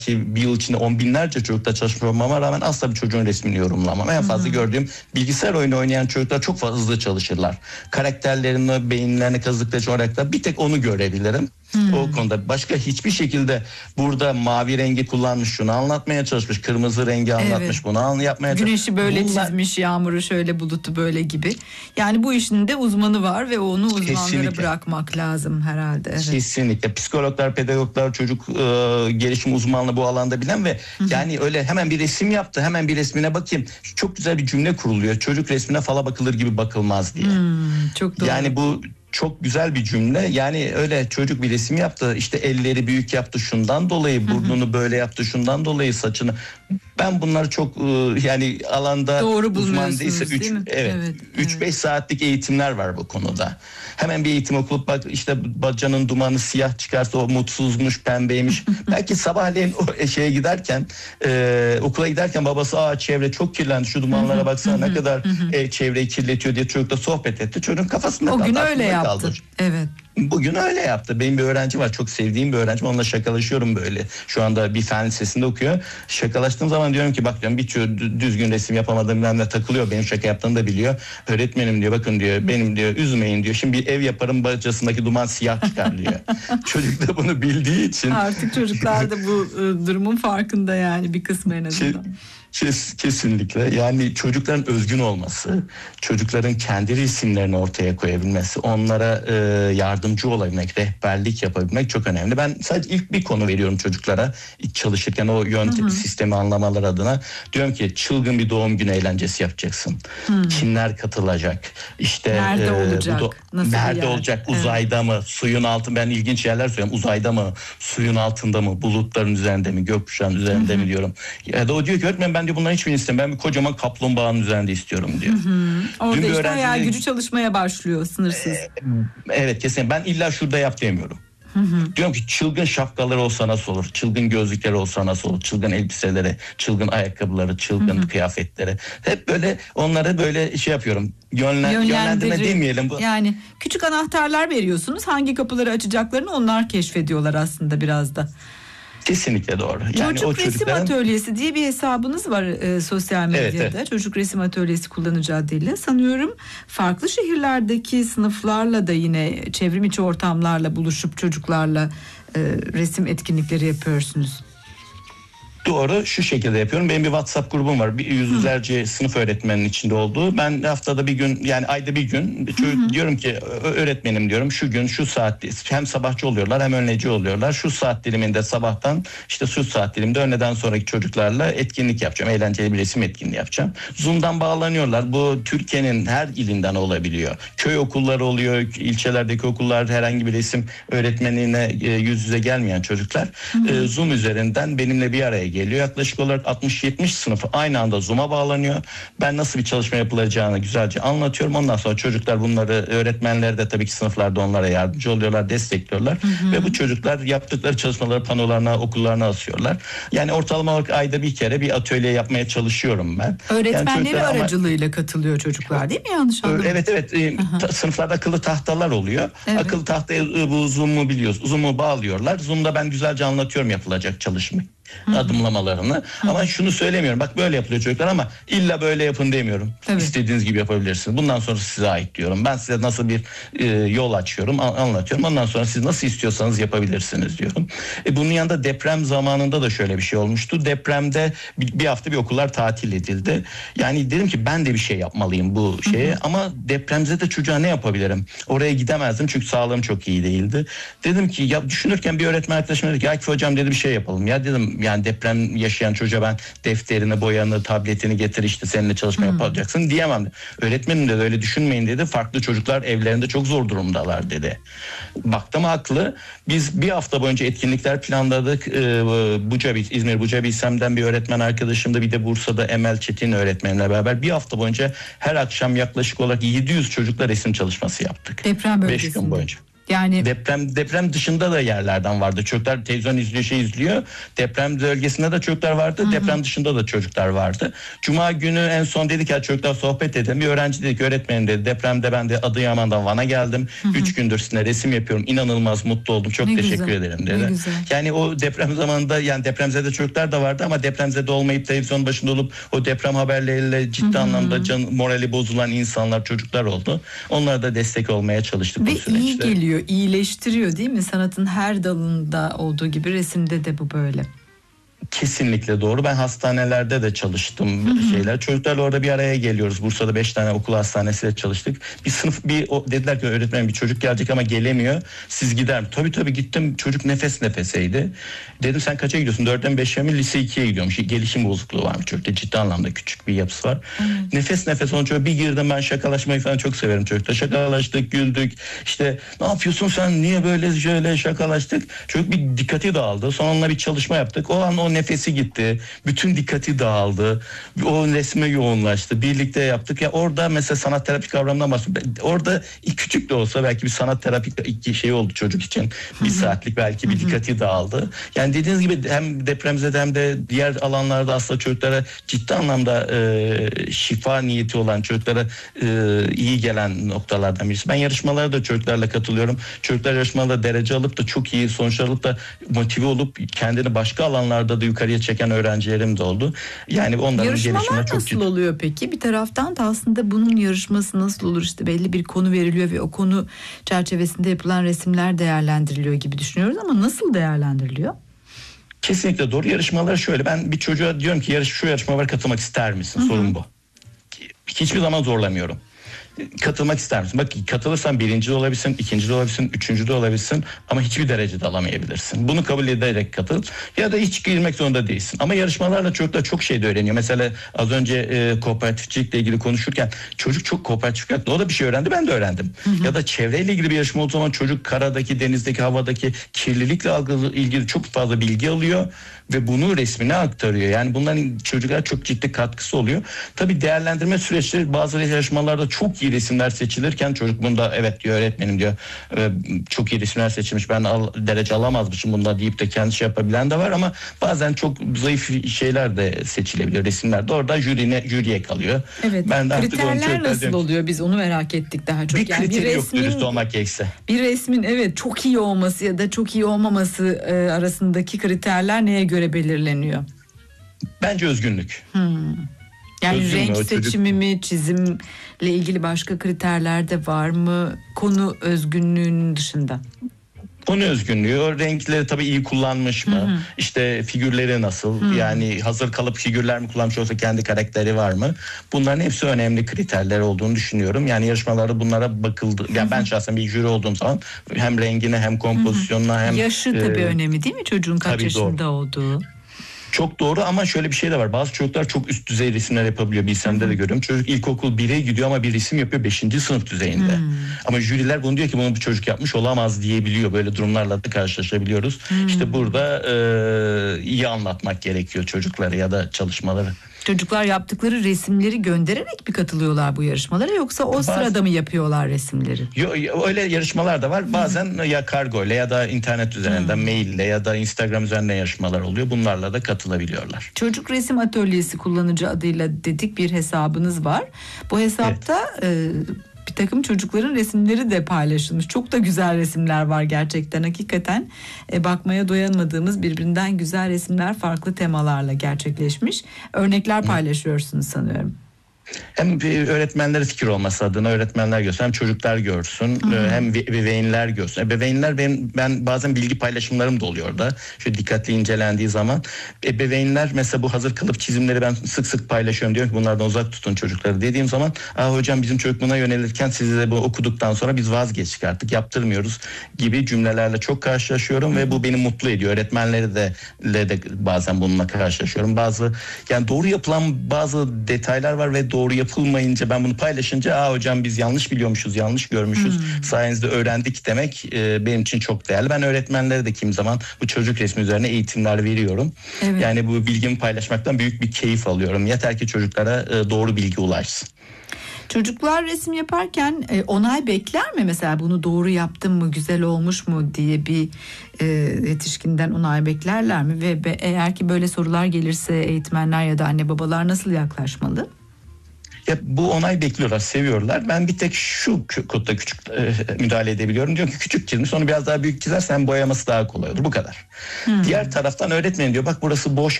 bir yıl içinde on binlerce çocukla çalışmama rağmen asla bir çocuğun resmini yorumlamam. En fazla gördüğüm bilgisayar oyunu oynayan çocuklar çok fazla hızlı çalışırlar. Karakterlerini, beyinlerini kazıklayıcı olarak da bir tek onu görebilirim. O konuda başka hiçbir şekilde burada mavi rengi kullanmış, şunu anlatmaya çalışmış, kırmızı rengi anlatmış, bunu yapmaya çalışmış. Güneşi böyle çizmiş, yağmuru şöyle, bulutu böyle gibi. Yani bu işin de uzmanı var ve onu uzmanlara bırakmak lazım herhalde. Evet. Kesinlikle. Psikologlar, pedagoglar, çocuk gelişim uzmanlığı bu alanda bilen ve yani öyle hemen bir resim yaptı, hemen bir resmine bakayım. Çok güzel bir cümle kuruluyor. Çocuk resmine fala bakılır gibi bakılmaz diye. Çok doğru. Yani bu çok güzel bir cümle. Yani öyle çocuk bir resim yaptı, işte elleri büyük yaptı şundan dolayı, burnunu böyle yaptı şundan dolayı, saçını. Ben bunları çok yani alanda uzman değilse 3-5 saatlik eğitimler var bu konuda. Hemen bir eğitim okulup bak işte bacanın dumanı siyah çıkarsa o mutsuzmuş, pembeymiş. Belki sabahleyin o şeye giderken okula giderken babası çevre çok kirlendi, şu dumanlara baksana ne kadar çevreyi kirletiyor diye çocukla sohbet etti. Çocuğun kafasında kaldı. O gün öyle yaptı. Evet. Bugün öyle yaptı. Benim bir öğrencim var, çok sevdiğim bir öğrencim. Onunla şakalaşıyorum böyle. Şu anda bir fen lisesinde okuyor. Şakalaştığım zaman diyorum ki bak diyorum bir düzgün resim yapamadığım benimle takılıyor. Benim şaka yaptığını da biliyor. Öğretmenim diyor, bakın diyor, benim diyor üzmeyin diyor. Şimdi bir ev yaparım, bacasındaki duman siyah çıkar diyor. Çocuk da bunu bildiği için. Artık çocuklar da bu durumun farkında yani, bir kısmı en azından. Kesinlikle. Yani çocukların özgün olması, çocukların kendi resimlerini ortaya koyabilmesi, onlara yardımcı olabilmek, rehberlik yapabilmek çok önemli. Ben sadece ilk bir konu veriyorum çocuklara çalışırken, o yöntemi, sistemi anlamaları adına. Diyorum ki çılgın bir doğum günü eğlencesi yapacaksın. Kimler katılacak? İşte nerede olacak? Nerede olacak? Uzayda mı? Suyun altında. Ben ilginç yerler söylüyorum. Uzayda mı? Suyun altında mı? Bulutların üzerinde mi? Gökkuşağının üzerinde mi diyorum. Ya da o diyor ki öğretmen ben diyor bunların hiçbirini istemiyorum. Ben bir kocaman kaplumbağanın üzerinde istiyorum diyor. Orada işte hayal gücü çalışmaya başlıyor sınırsız. Evet kesin. Ben illa şurada yap demiyorum. Diyorum ki çılgın şapkaları olsa nasıl olur? Çılgın gözlükleri olsa nasıl olur? Çılgın elbiseleri, çılgın ayakkabıları, çılgın kıyafetleri. Hep böyle onları böyle şey yapıyorum. Yönlendirme demeyelim bu. Yani küçük anahtarlar veriyorsunuz. Hangi kapıları açacaklarını onlar keşfediyorlar aslında biraz da. Kesinlikle doğru. Yani Çocuk resim atölyesi diye bir hesabınız var sosyal medyada. Evet. Çocuk resim atölyesi kullanıcı adıyla. Sanıyorum farklı şehirlerdeki sınıflarla da yine çevrim içi ortamlarla buluşup çocuklarla resim etkinlikleri yapıyorsunuz. Doğru, şu şekilde yapıyorum. Benim bir WhatsApp grubum var. Yüzlerce sınıf öğretmenin içinde olduğu. Ben haftada bir gün, yani ayda bir gün diyorum ki öğretmenim diyorum şu gün şu saatte hem sabahçı oluyorlar hem öğleci oluyorlar. Şu saat diliminde sabahtan işte şu saat diliminde öğleden sonraki çocuklarla etkinlik yapacağım. Eğlenceli bir resim etkinliği yapacağım. Zoom'dan bağlanıyorlar. Bu Türkiye'nin her ilinden olabiliyor. Köy okulları oluyor. İlçelerdeki okullar, herhangi bir resim öğretmenliğine yüz yüze gelmeyen çocuklar Zoom üzerinden benimle bir araya geliyor. Yaklaşık olarak 60-70 sınıfı aynı anda Zoom'a bağlanıyor. Ben nasıl bir çalışma yapılacağını güzelce anlatıyorum. Ondan sonra çocuklar bunları, öğretmenler de tabii ki sınıflarda onlara yardımcı oluyorlar, destekliyorlar. Ve bu çocuklar yaptıkları çalışmaları panolarına, okullarına asıyorlar. Yani ortalama olarak ayda bir kere bir atölye yapmaya çalışıyorum ben. Öğretmenleri yani aracılığıyla katılıyor çocuklar değil mi? Yanlış anlamadım. Evet. Sınıflarda akıllı tahtalar oluyor. Evet. Akıllı tahtaya bu Zoom'u biliyoruz. Zoom'u bağlıyorlar. Zoom'da ben güzelce anlatıyorum yapılacak çalışmayı. Adımlamalarını. Ama şunu söylemiyorum. Bak böyle yapılıyor çocuklar ama illa böyle yapın demiyorum. Tabii. İstediğiniz gibi yapabilirsiniz. Bundan sonra size ait diyorum. Ben size nasıl bir yol açıyorum, anlatıyorum. Ondan sonra siz nasıl istiyorsanız yapabilirsiniz diyorum. Bunun yanında deprem zamanında da şöyle bir şey olmuştu. Depremde bir hafta bir okullar tatil edildi. Yani dedim ki ben de bir şey yapmalıyım bu şeye. Ama depremde de çocuğa ne yapabilirim? Oraya gidemezdim çünkü sağlığım çok iyi değildi. Dedim ki ya düşünürken bir öğretmen arkadaşım dedi ki Akif hocam dedi bir şey yapalım. Ya dedim yani deprem yaşayan çocuğa ben defterini, boyanı, tabletini getir işte seninle çalışma yapacaksın diyemem. Öğretmenim de öyle düşünmeyin dedi. Farklı çocuklar evlerinde çok zor durumdalar dedi. Baktım haklı. Biz bir hafta boyunca etkinlikler planladık. İzmir Buca Bilsem'den bir öğretmen arkadaşımda bir de Bursa'da Emel Çetin öğretmenle beraber bir hafta boyunca her akşam yaklaşık olarak 700 çocukla resim çalışması yaptık. Deprem bölgesinde. 5 gün boyunca. Yani deprem dışında da yerlerden vardı. Çocuklar televizyon izliyor, Deprem bölgesinde de çocuklar vardı. Deprem dışında da çocuklar vardı. Cuma günü en son dedik ya çocuklar sohbet edelim. Bir öğrenci dedi ki öğretmenim dedi depremde ben de Adıyaman'dan Van'a geldim. 3 gündür sizinle resim yapıyorum. İnanılmaz mutlu oldum. Çok teşekkür ederim dedi. Yani o deprem zamanında yani depremzede çocuklar da vardı ama depremzede olmayıp televizyon başında olup o deprem haberleriyle ciddi anlamda morali bozulan insanlar, çocuklar oldu. Onlara da destek olmaya çalıştık bu süreçte. Ve iyi geliyor, iyileştiriyor değil mi? Sanatın her dalında olduğu gibi resimde de bu böyle. Kesinlikle doğru. Ben hastanelerde de çalıştım şeyler. Çocuklarla orada bir araya geliyoruz. Bursa'da 5 tane okul hastanesiyle çalıştık. Bir sınıf dediler ki öğretmenim bir çocuk gelecek ama gelemiyor. Siz gider mi? Tabii gittim. Çocuk nefes nefeseydi. Dedim sen kaça gidiyorsun? 4'ten 5'e mi? Lise 2'ye gidiyormuş. Gelişim bozukluğu varmış çocukta. Ciddi anlamda küçük bir yapısı var. Nefes nefes onun çocuğu bir girdim ben şakalaşmayı falan çok severim çocukta. Şakalaştık, güldük. İşte ne yapıyorsun sen? Niye böyle şöyle şakalaştık? Çocuk bir dikkati dağıldı. Sonra onunla bir çalışma yaptık. O an o nefesi gitti. Bütün dikkati dağıldı. O resme yoğunlaştı. Birlikte yaptık. Ya orada mesela sanat terapi kavramından bahsediyorum. Orada küçük de olsa belki bir sanat terapi şey oldu çocuk için. Bir saatlik belki bir dikkati dağıldı. Yani dediğiniz gibi hem depremzede hem de diğer alanlarda aslında çocuklara ciddi anlamda şifa niyeti olan çocuklara iyi gelen noktalardan birisi. Ben yarışmalara da çocuklarla katılıyorum. Çocuklar yarışmalarda derece alıp da çok iyi sonuçlar alıp da motive olup kendini başka alanlarda da yukarıya çeken öğrencilerim de oldu. Yani onların gelişimine çok nasıl oluyor peki? Bir taraftan da aslında bunun yarışması nasıl olur? İşte belli bir konu veriliyor ve o konu çerçevesinde yapılan resimler değerlendiriliyor gibi düşünüyoruz ama nasıl değerlendiriliyor? Kesinlikle doğru. Yarışmalar şöyle. Ben bir çocuğa diyorum ki şu yarışma var katılmak ister misin? Sorun bu. Hiçbir zaman zorlamıyorum. Katılmak ister misin? Bak katılırsan birinci de olabilirsin, ikinci de olabilirsin, üçüncü de olabilirsin ama hiçbir derecede alamayabilirsin. Bunu kabul ederek katıl ya da hiç girmek zorunda değilsin. Ama yarışmalarla çocuklar çok şey de öğreniyor. Mesela az önce kooperatifçilikle ilgili konuşurken çocuk çok kooperatif yaptı. O da bir şey öğrendi, ben de öğrendim. Ya da çevreyle ilgili bir yarışma olduğu zaman çocuk karadaki, denizdeki, havadaki kirlilikle ilgili çok fazla bilgi alıyor ve bunu resmine aktarıyor. Yani bunların çocuklara çok ciddi katkısı oluyor. Tabii değerlendirme süreçleri bazı yarışmalarda çok iyi resimler seçilirken çocuk bunda evet diyor öğretmenim diyor çok iyi resimler seçilmiş ben derece alamazmışım bunda deyip de kendi şey yapabilen de var ama bazen çok zayıf şeyler de seçilebiliyor resimlerde. Orada jüriye kalıyor. Evet. Ben de kriterler nasıl oluyor? Biz onu merak ettik daha çok. Bir kriteri yok dürüst olmak gerekirse. Bir resmin evet çok iyi olması ya da çok iyi olmaması arasındaki kriterler neye göre belirleniyor? Bence özgünlük. Yani renk seçimi mi, çizimle ilgili başka kriterler de var mı? Konu özgünlüğünün dışında. Konu özgünlüğü, o renkleri tabii iyi kullanmış mı? İşte figürleri nasıl? Yani hazır kalıp figürler mi kullanmış yoksa kendi karakteri var mı? Bunların hepsi önemli kriterler olduğunu düşünüyorum. Yani yarışmalarda bunlara bakıldı. Yani ben şahsen bir jüri olduğum zaman hem rengine hem kompozisyonuna hem... Yaşı tabii önemli değil mi çocuğun kaç yaşında olduğu? Çok doğru ama şöyle bir şey de var. Bazı çocuklar çok üst düzey resimler yapabiliyor. Bilsem'de de görüyorum. Çocuk ilkokul 1'e gidiyor ama bir resim yapıyor 5. sınıf düzeyinde. Ama jüriler bunu diyor ki bunu bir çocuk yapmış olamaz diyebiliyor. Böyle durumlarla da karşılaşabiliyoruz. İşte burada iyi anlatmak gerekiyor çocukları ya da çalışmaları. Çocuklar yaptıkları resimleri göndererek mi katılıyorlar bu yarışmalara yoksa o sırada mı yapıyorlar resimleri? Öyle yarışmalar da var. Bazen ya kargoyla ya da internet üzerinden maille ya da Instagram üzerinden yarışmalar oluyor. Bunlarla da katılabiliyorlar. Çocuk Resim Atölyesi kullanıcı adıyla dedik bir hesabınız var. Bu hesapta bir takım çocukların resimleri de paylaşılmış. Çok da güzel resimler var gerçekten. Hakikaten bakmaya doyamadığımız birbirinden güzel resimler farklı temalarla gerçekleşmiş. Örnekler paylaşıyorsunuz sanıyorum. Hem öğretmenlere fikir olması adına öğretmenler görsün hem çocuklar görsün hem ebeveynler görsün. Ebeveynler ben bazen bilgi paylaşımlarım da oluyor orada. Şöyle dikkatli incelendiği zaman ebeveynler mesela bu hazır kalıp çizimleri ben sık sık paylaşıyorum. Diyorum ki bunlardan uzak tutun çocukları dediğim zaman hocam bizim çocuk buna yönelirken siz de bu okuduktan sonra biz vazgeçtik artık yaptırmıyoruz gibi cümlelerle çok karşılaşıyorum ve bu beni mutlu ediyor. Öğretmenleri de bazen bununla karşılaşıyorum. Yani doğru yapılan bazı detaylar var ve doğru yapılmayınca ben bunu paylaşınca hocam biz yanlış biliyormuşuz, yanlış görmüşüz. Sayenizde öğrendik demek benim için çok değerli. Ben öğretmenlere de kim zaman bu çocuk resmi üzerine eğitimler veriyorum. Evet. Yani bu bilgimi paylaşmaktan büyük bir keyif alıyorum. Yeter ki çocuklara doğru bilgi ulaşsın. Çocuklar resim yaparken onay bekler mi? Mesela bunu doğru yaptım mı, güzel olmuş mu diye bir yetişkinden onay beklerler mi? Ve eğer ki böyle sorular gelirse eğitmenler ya da anne babalar nasıl yaklaşmalı? Ya bu onay bekliyorlar, seviyorlar. Ben bir tek şu kodda küçük müdahale edebiliyorum. Diyorum ki küçük çizmiş, onu biraz daha büyük çizersen boyaması daha kolay olur. Bu kadar. Diğer taraftan öğretmen diyor bak burası boş